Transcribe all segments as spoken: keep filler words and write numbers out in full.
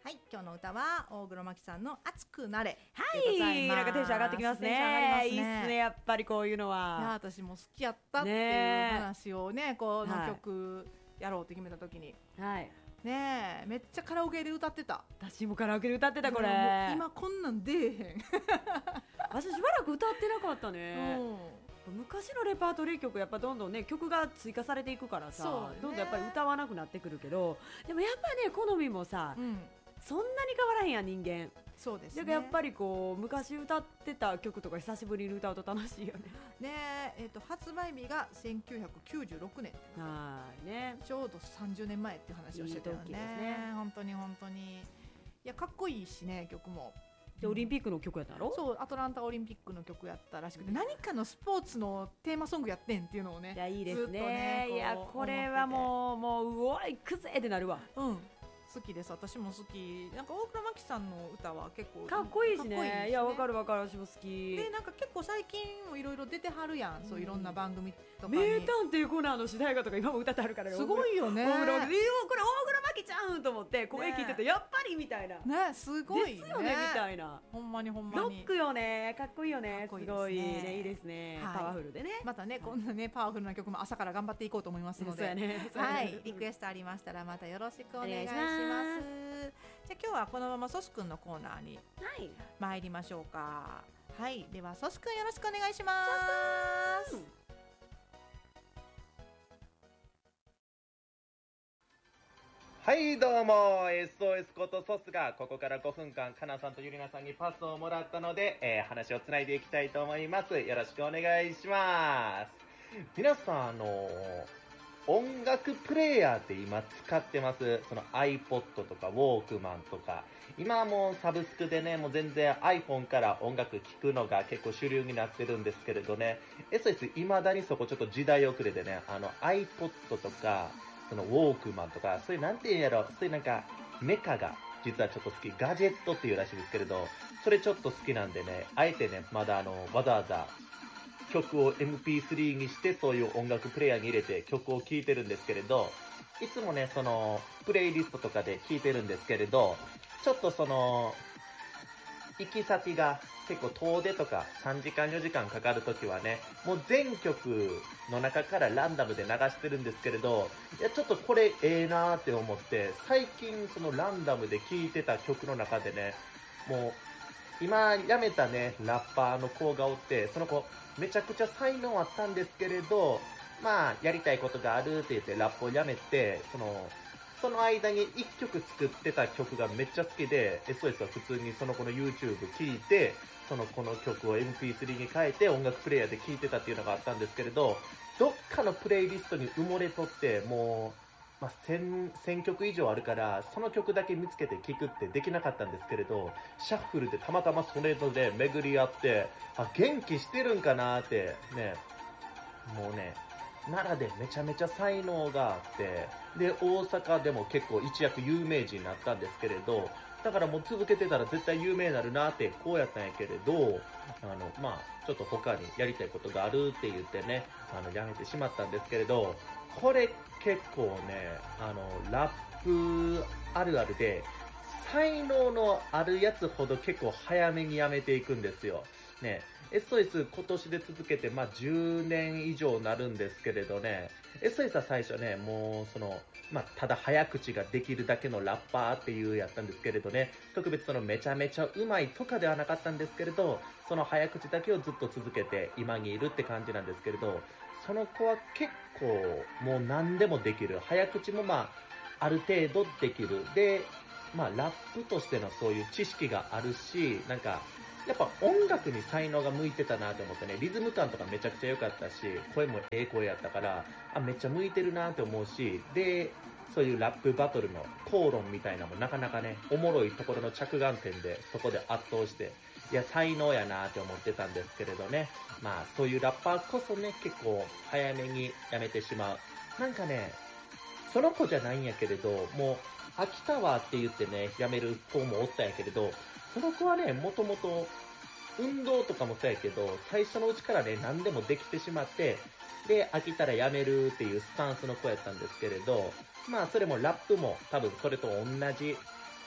はい、今日の歌は大黒摩季さんの熱くなれ。 はい、なんかテンション上がってきますね。 テンション上がりますね。 いいっすね、やっぱりこういうのは。 いや、私も好きやったっていう話をね、この曲やろうって決めた時に。はい。ねえ、めっちゃカラオケで歌ってた。 私もカラオケで歌ってたこれ。 今こんなん出えへん。 私しばらく歌ってなかったね。うん、昔のレパートリー曲やっぱどんどんね曲が追加されていくからさ、ね、どんどんやっぱり歌わなくなってくるけど、でもやっぱね好みもさ、うん、そんなに変わらへんやん人間。 そうですね。 だからやっぱりこう昔歌ってた曲とか久しぶりに歌うと楽しいよね。 ねえ、えーと発売日がせんきゅうひゃくきゅうじゅうろくねん。はいね。ちょうどさんじゅうねんまえっていう話をしてたよね。いい時ですね。本当に本当に。いやかっこいいしね曲も。 でオリンピックの曲やったろ。 そうアトランタオリンピックの曲やったらしくて、何かのスポーツのテーマソングやってんっていうのをね。 いやいいですね。ねいやこれはもうもううおいくぜってなるわ。うん好きです。私も好き。なんか大倉摩季さんの歌は結構かっこいいしね。いいしね。いやわかるわかる、私も好きで、なんか結構最近もいろいろ出てはるやん、うん、そういろんな番組とかに。 名探偵コナンの主題歌とか今も歌ってはるからよ。 すごいよね。 大黒これ大黒摩季ちゃんと思って声聞いてて、ね、やっぱりみたいなね、すごいねですよねみたいな。 ほんまにほんまにロックよね。かっこいいよね。すごいね、いいですね、はい、パワフルでね。 またね、こんなねパワフルな曲も朝から頑張っていこうと思いますので、 そうやね、そうやね、 はい、リクエストありましたらまたよろしくお願いします。じゃあ今日はこのままソスくんのコーナーに参りましょうか。はい、ではソスくんよろしくお願いします。 はいどうも エスオーエス ことソスがここからごふんかんかなさんとゆりなさんにパスをもらったので、えー、話をつないでいきたいと思います。よろしくお願いします。皆さんあのー音楽プレイヤーって今使ってます。その iPod とかウォークマンとか。今はもうサブスクでね、もう全然 iPhone から音楽聴くのが結構主流になってるんですけれどね。エスオーエス 未だにそこちょっと時代遅れでね、あの iPod とか、そのウォークマンとか、そういうなんて言うんやろ、そういうなんかメカが実はちょっと好き。ガジェットっていうらしいですけれど、それちょっと好きなんでね、あえてね、まだあの、わざわざ曲を エムピースリー にしてそういう音楽プレイヤーに入れて曲を聴いてるんですけれど、いつもね、その、プレイリストとかで聴いてるんですけれど、ちょっとその、行き先が結構遠出とかさんじかんよじかんかかるときはね、もう全曲の中からランダムで流してるんですけれど、いやちょっとこれええなーって思って、最近そのランダムで聴いてた曲の中でね、もう今辞めたね、ラッパーの子がおって、その子めちゃくちゃ才能あったんですけれど、まあやりたいことがあるって言ってラップを辞めて、そのその間に一曲作ってた曲がめっちゃ好きで、エスオーエス は普通にその子の YouTube 聞いて、その子の曲を エムピースリー に変えて音楽プレイヤーで聴いてたっていうのがあったんですけれど、どっかのプレイリストに埋もれとって、もう、まあ、1000、1000曲以上あるから、その曲だけ見つけて聴くってできなかったんですけれど、シャッフルでたまたまそれぞれ巡り合って、あ、元気してるんかなーって、ね、もうね、奈良でめちゃめちゃ才能があって、で、大阪でも結構一躍有名人になったんですけれど、だからもう続けてたら絶対有名になるなってこうやったんやけれど、あの、まあちょっと他にやりたいことがあるって言ってね、あの、やめてしまったんですけれど、これ結構ね、あの、ラップあるあるで、才能のあるやつほど結構早めにやめていくんですよ。ね、エスオーエス 今年で続けて、まあ、じゅうねん以上なるんですけれどね、エスオーエス は最初ね、もう、その、まあ、ただ早口ができるだけのラッパーっていうやったんですけれどね、特別そのめちゃめちゃ上手いとかではなかったんですけれど、その早口だけをずっと続けて今にいるって感じなんですけれど、その子は結構もう何でもできる。早口もまあ、ある程度できる。で、まあ、ラップとしてのそういう知識があるし、なんか、やっぱ音楽に才能が向いてたなと思ってね、リズム感とかめちゃくちゃ良かったし、声もええ声やったから、あ、めっちゃ向いてるなって思うし、で、そういうラップバトルの口論みたいなのもなかなかね、おもろいところの着眼点で、そこで圧倒して、いや、才能やなって思ってたんですけれどね、まあ、そういうラッパーこそね、結構早めにやめてしまう。なんかね、その子じゃないんやけれど、もう、飽きたわって言ってね、やめる子もおったんやけれど、その子はね、もともと、運動とかもそうやけど、最初のうちからね、何でもできてしまって、で、飽きたらやめるっていうスタンスの子やったんですけれど、まあ、それもラップも多分それと同じ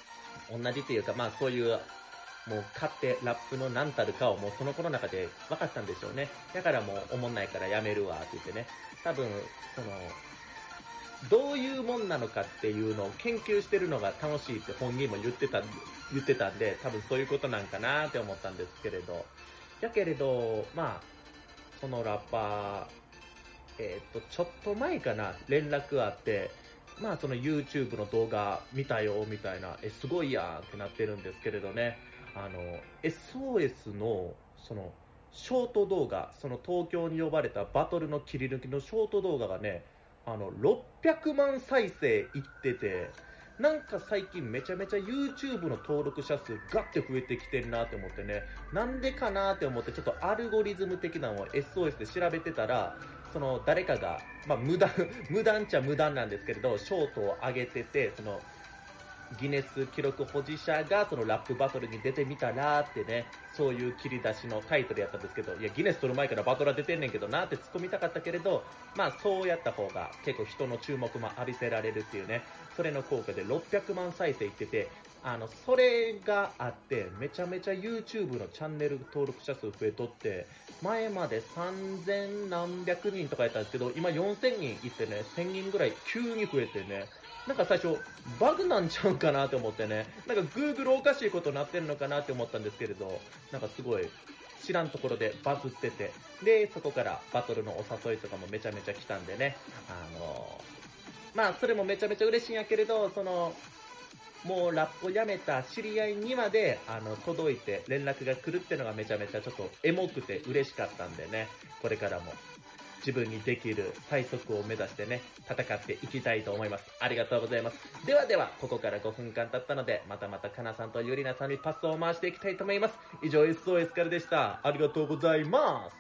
同じというか、まあそういうもう勝手ラップの何たるかをもうその子の中で分かったんでしょうね。だからもうおもんないからやめるわって言ってね、多分そのどういうもんなのかっていうのを研究してるのが楽しいって本人も言ってた言ってたんで、多分そういうことなんかなって思ったんですけれど、やけれどまあそのラッパーえっとちょっと前かな連絡あって、まあその YouTube の動画見たよみたいな、えすごいやんってなってるんですけれどね、あの エスオーエス のそのショート動画、その東京に呼ばれたバトルの切り抜きのショート動画がね、あのろっぴゃくまん再生いってて、なんか最近めちゃめちゃ YouTube の登録者数ガッて増えてきてるなって思ってね、なんでかなって思ってちょっとアルゴリズム的なのを エスオーエス で調べてたら、その誰かが、まあ、無断無断っちゃ無断なんですけれど、ショートを上げてて、そのギネス記録保持者がそのラップバトルに出てみたらってね、そういう切り出しのタイトルやったんですけど、いやギネス取る前からバトルは出てんねんけどなって突っ込みたかったけれど、まあそうやった方が結構人の注目も浴びせられるっていうね、それの効果でろっぴゃくまん再生いってて、あのそれがあってめちゃめちゃ YouTube のチャンネル登録者数増えとって、前までさんぜんなんびゃくにんとかやったんですけど、今よんせんにんいってね、せんにんぐらい急に増えてね、なんか最初バグなんちゃうかなと思ってね、なんか Google おかしいことになってるのかなって思ったんですけれど、なんかすごい知らんところでバズってて、でそこからバトルのお誘いとかもめちゃめちゃ来たんでね、あのー、まあそれもめちゃめちゃ嬉しいんやけれど、そのもうラップをやめた知り合いにまであの届いて連絡が来るっていうのがめちゃめちゃちょっとエモくて嬉しかったんでね、これからも自分にできる最速を目指してね、戦っていきたいと思います。ありがとうございます。ではでは、ここからごふんかん経ったので、またまたかなさんとゆりなさんにパスを回していきたいと思います。以上 エスオーエス からでした。ありがとうございます。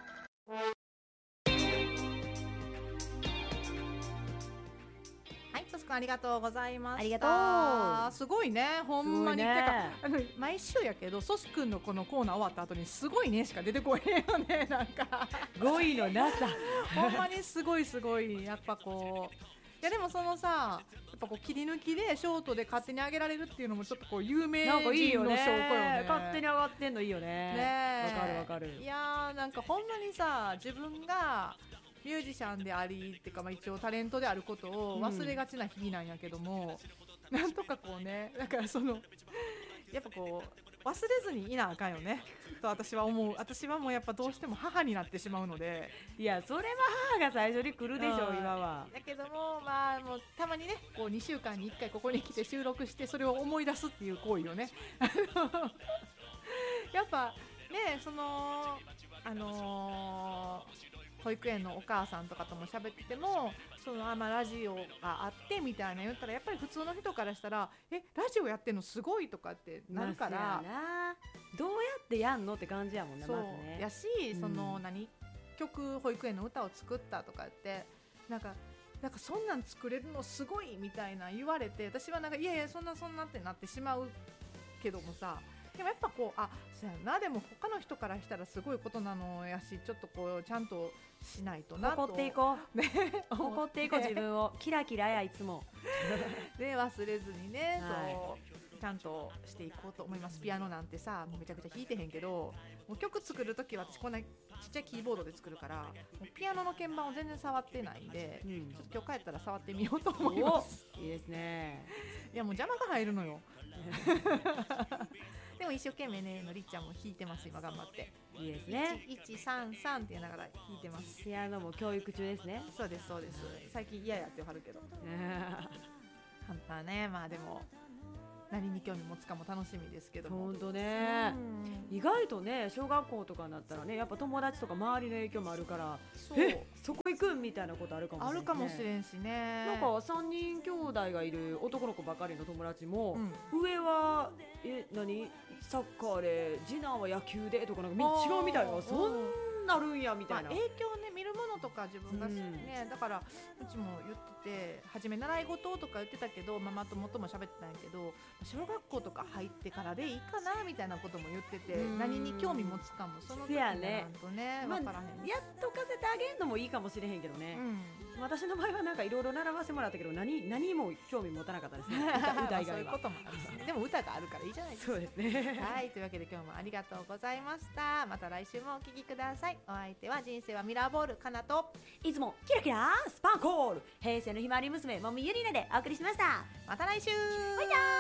ありがとうございました。 ありがとう。 すごいね、ほんまに。 ね、 てかあの毎週やけど、ソス君のこのコーナー終わった後にすごいねしか出てこへんよね、なんか語彙のなさほんまにすごいすごい、やっぱこう、いやでもそのさ、やっぱこう切り抜きでショートで勝手に上げられるっていうのもちょっとこう有名人の証拠よね。 ね、勝手に上がってんのいいよね。 ね、 わかるわかる。 いやーなんかほんまにさ、自分がミュージシャンでありっていうか、まあ、一応タレントであることを忘れがちな日々なんやけども、うん、なんとかこうね、だからそのやっぱこう忘れずにいなあかんよねと私は思う。私はもうやっぱどうしても母になってしまうので、 いやそれは母が最初に来るでしょ、うん、今は。 だけどもまあもうたまにね、こうにしゅうかんにいっかいここに来て収録してそれを思い出すっていう行為をねやっぱね、そのあのー保育園のお母さんとかとも喋ってても、そのあ、まあ、ラジオがあってみたいな言ったら、やっぱり普通の人からしたらえラジオやってんのすごいとかってなるから、 どうやってやんのって感じやもんね。 そうまずね、 やし、その、うん、何曲保育園の歌を作ったとかってなんかなんかそんなん作れるのすごいみたいな言われて、私はなんかいやいやそんなそんなってなってしまうけどもさ、でもやっぱこう、あ、そうやな、でも他の人からしたらすごいことなのやし、ちょっとこうちゃんとしないとなと誇っていこう、ね、誇っていこう自分をキラキラやいつもで忘れずにね、 はい、 そうちゃんとしていこうと思います。ピアノなんてさ、もうめちゃくちゃ弾いてへんけど、もう曲作るときは私こんなちっちゃいキーボードで作るから、もうピアノの鍵盤を全然触ってないんで、うん、ちょっと今日帰ったら触ってみようと思います。 いいですね。 いやもう邪魔が入るのよでも一生懸命ね、のりっちゃんも弾いてます。今頑張っていいですね。 いちさんさんって言いながら弾いてます。 ピアノも教育中ですね。 そうですそうです。最近嫌やって言わはるけど本当はね、まあでも何に興味持つかも楽しみですけども。 本当ね、うん、意外とね、小学校とかになったらね、やっぱ友達とか周りの影響もあるから、そうえそこ行くみたいなことあるかもしれない、ね、 あるかもしれんしね。 なんかさんにん兄弟がいる男の子ばかりの友達も、うん、上はえ何サッカーで、次男は野球でとか、なんか違うみたいな、そんなるんやみたいな、 まあ、影響ね、見るものとか自分がね、うん、だからうちも言ってて、初め習い事とか言ってたけど、ママ友とも喋ってたんやけど、小学校とか入ってからでいいかなみたいなことも言ってて、何に興味持つかもその時にならんとね、分からへん、 まあ、やっとかせてあげるのもいいかもしれへんけどね、 うん、 私の場合はなんかいろいろ習わせてもらったけど何何も興味持たなかったですね。歌, 歌以外はそういうこともあるんですね。でも歌があるからいいじゃないですか。 そうですね。 はい、というわけで今日もありがとうございました。また来週もお聞きください。お相手は人生はミラーボールかなといつもキラキラスパーコール平成のひまわり娘もみゆりなでお送りしました。 また来週。 バイチャー。